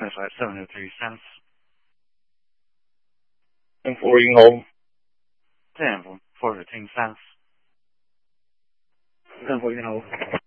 That's right, 73 cents. And for you home. 10 for 15 cents. 10 for you home.